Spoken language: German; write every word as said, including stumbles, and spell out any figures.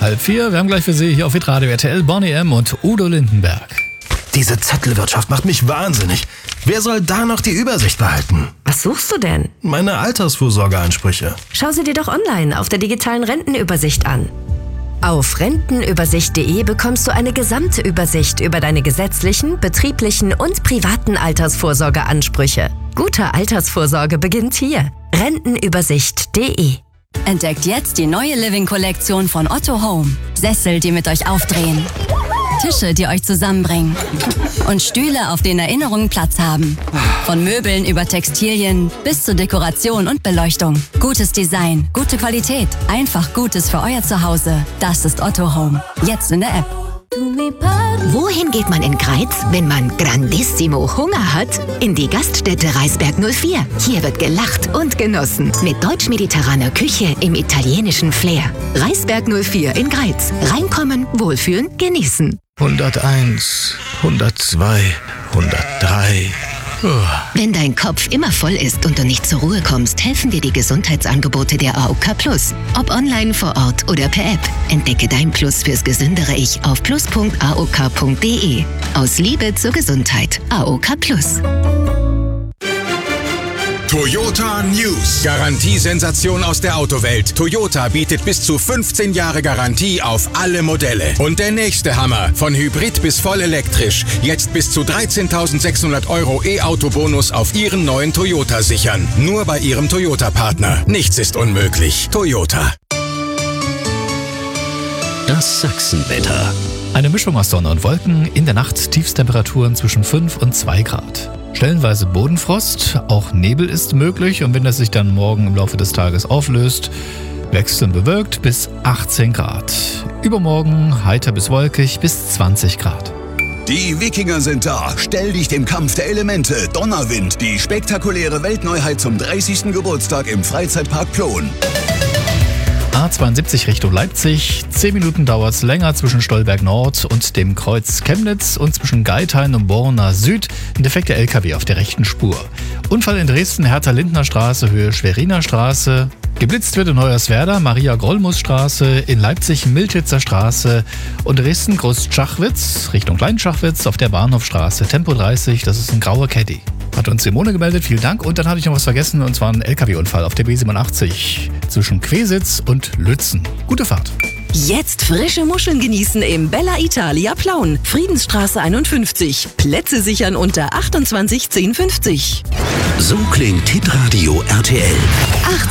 halb vier. Wir haben gleich für Sie hier auf Hitradio R T L Bonnie M. und Udo Lindenberg. Diese Zettelwirtschaft macht mich wahnsinnig. Wer soll da noch die Übersicht behalten? Was suchst du denn? Meine Altersvorsorgeansprüche. Schau sie dir doch online auf der digitalen Rentenübersicht an. Auf rentenübersicht punkt de bekommst du eine gesamte Übersicht über deine gesetzlichen, betrieblichen und privaten Altersvorsorgeansprüche. Gute Altersvorsorge beginnt hier. rentenübersicht punkt de. Entdeckt jetzt die neue Living-Kollektion von Otto Home. Sessel, die mit euch aufdrehen. Tische, die euch zusammenbringen. Und Stühle, auf denen Erinnerungen Platz haben. Von Möbeln über Textilien bis zu Dekoration und Beleuchtung. Gutes Design, gute Qualität, einfach Gutes für euer Zuhause. Das ist Otto Home. Jetzt in der App. Wohin geht man in Greiz, wenn man grandissimo Hunger hat? In die Gaststätte Reisberg null vier. Hier wird gelacht und genossen. Mit deutsch-mediterraner Küche im italienischen Flair. Reisberg null vier in Greiz. Reinkommen, wohlfühlen, genießen. hunderteins, hundertzwei, hundertdrei. Wenn dein Kopf immer voll ist und du nicht zur Ruhe kommst, helfen dir die Gesundheitsangebote der A O K Plus. Ob online, vor Ort oder per App. Entdecke dein Plus fürs gesündere Ich auf plus punkt a o k punkt de. Aus Liebe zur Gesundheit. A O K Plus. Toyota News. Garantiesensation aus der Autowelt. Toyota bietet bis zu fünfzehn Jahre Garantie auf alle Modelle. Und der nächste Hammer. Von Hybrid bis voll elektrisch. Jetzt bis zu dreizehntausendsechshundert Euro E-Auto-Bonus auf Ihren neuen Toyota sichern. Nur bei Ihrem Toyota-Partner. Nichts ist unmöglich. Toyota. Das Sachsenwetter. Eine Mischung aus Sonne und Wolken, in der Nacht Tiefstemperaturen zwischen fünf und zwei Grad. Stellenweise Bodenfrost, auch Nebel ist möglich und wenn das sich dann morgen im Laufe des Tages auflöst, wechselnd bewölkt bis achtzehn Grad. Übermorgen heiter bis wolkig bis zwanzig Grad. Die Wikinger sind da. Stell dich dem Kampf der Elemente. Donnerwind, die spektakuläre Weltneuheit zum dreißigsten Geburtstag im Freizeitpark Plon. A zweiundsiebzig Richtung Leipzig. zehn Minuten dauert es länger zwischen Stolberg Nord und dem Kreuz Chemnitz und zwischen Geithain und Borna Süd. Ein defekter L K W auf der rechten Spur. Unfall in Dresden, Hertha-Lindner-Straße, Höhe Schweriner Straße. Geblitzt wird in Hoyerswerda, Maria-Grollmus-Straße, in Leipzig Milchitzer Straße und Dresden Groß-Schachwitz Richtung Klein-Schachwitz auf der Bahnhofstraße. Tempo dreißig, das ist ein grauer Caddy. Hat uns Simone gemeldet, vielen Dank. Und dann hatte ich noch was vergessen, und zwar ein L K W-Unfall auf der B siebenundachtzig zwischen Quesitz und Lützen. Gute Fahrt. Jetzt frische Muscheln genießen im Bella Italia Plauen. Friedensstraße einundfünfzig. Plätze sichern unter achtundzwanzig zehn fünfzig. So klingt Hitradio R T L. achtzehn